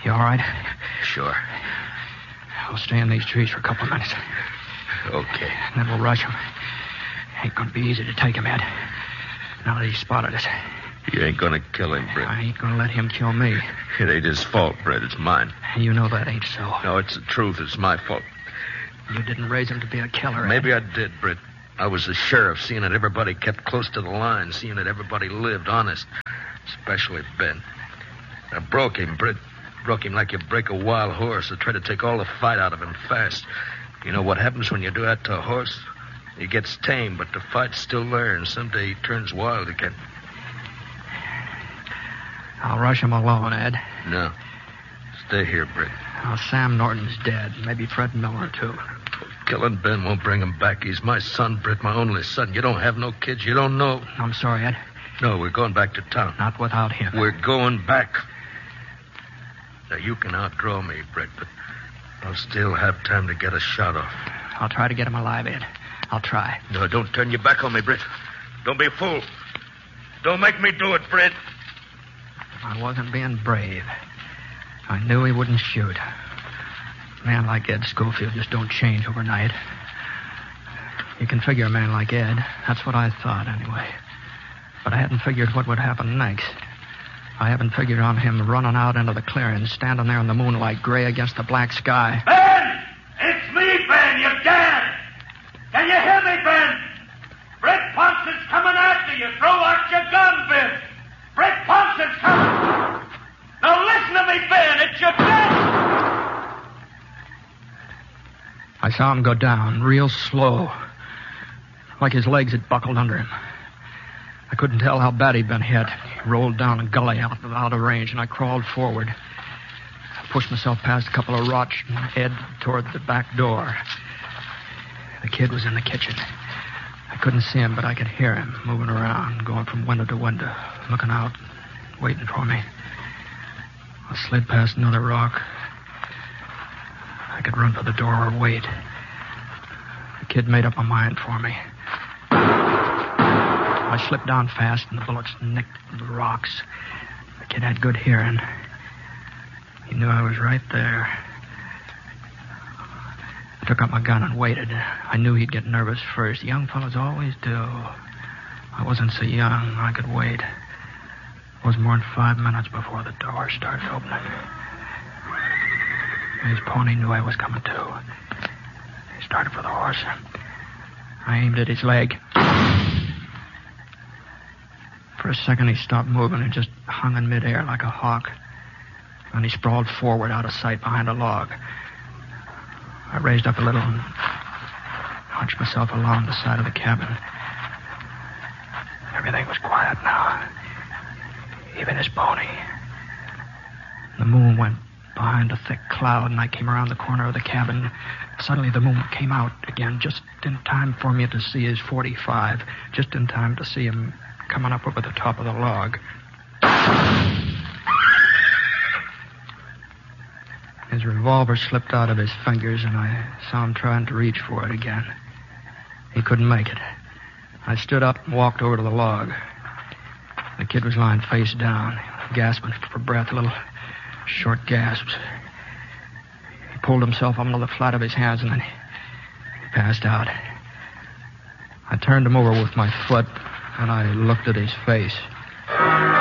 You all right? Sure. I'll stay in these trees for a couple of minutes. Okay. And then we'll rush him. Ain't gonna be easy to take him, Ed. Now that he's spotted us. You ain't gonna kill him, Britt. I ain't gonna let him kill me. It ain't his fault, Britt. It's mine. You know that ain't so. No, it's the truth. It's my fault. You didn't raise him to be a killer, Ed. Maybe I did, Britt. I was the sheriff, seeing that everybody kept close to the line, seeing that everybody lived honest, especially Ben. I broke him, Britt. Broke him like you break a wild horse. I tried to take all the fight out of him fast. You know what happens when you do that to a horse? He gets tame, but the fight's still there, and someday he turns wild again. I'll rush him alone, Ed. No. Stay here, Britt. Oh, Sam Norton's dead. Maybe Fred Miller, too. Killing Ben won't bring him back. He's my son, Britt, my only son. You don't have no kids. You don't know. I'm sorry, Ed. No, we're going back to town. Not without him. We're going back. Now, you can outdraw me, Britt, but I'll still have time to get a shot off. I'll try to get him alive, Ed. I'll try. No, don't turn your back on me, Britt. Don't be a fool. Don't make me do it, Britt. I wasn't being brave. I knew he wouldn't shoot. A man like Ed Schofield just don't change overnight. You can figure a man like Ed. That's what I thought, anyway. But I hadn't figured what would happen next. I haven't figured on him running out into the clearing, standing there in the moonlight, gray against the black sky. Ben! It's me, Ben! You're dead! Can you hear me, Ben? Britt Ponson's coming after you. Throw out your gun, Ben. Britt Ponson's coming. Now listen to me, Ben. It's your death. I saw him go down, real slow, like his legs had buckled under him. I couldn't tell how bad he'd been hit. He rolled down a gully out of range, and I crawled forward. I pushed myself past a couple of rocks and head toward the back door. The kid was in the kitchen. I couldn't see him, but I could hear him moving around, going from window to window, looking out, waiting for me. I slid past another rock. I could run for the door or wait. The kid made up my mind for me. I slipped down fast, and the bullets nicked the rocks. The kid had good hearing. He knew I was right there. I took up my gun and waited. I knew he'd get nervous first. Young fellas always do. I wasn't so young. I could wait. It was more than 5 minutes before the door started opening. His pony knew I was coming, too. He started for the horse. I aimed at his leg. For a second, he stopped moving and just hung in midair like a hawk. And he sprawled forward out of sight behind a log. I raised up a little and hunched myself along the side of the cabin. Everything was quiet now. Even his pony. The moon went behind a thick cloud, and I came around the corner of the cabin. Suddenly, the moon came out again, just in time for me to see his .45, just in time to see him coming up over the top of the log. His revolver slipped out of his fingers, and I saw him trying to reach for it again. He couldn't make it. I stood up and walked over to the log. The kid was lying face down, gasping for breath, little short gasps. He pulled himself up onto the flat of his hands, and then he passed out. I turned him over with my foot, and I looked at his face.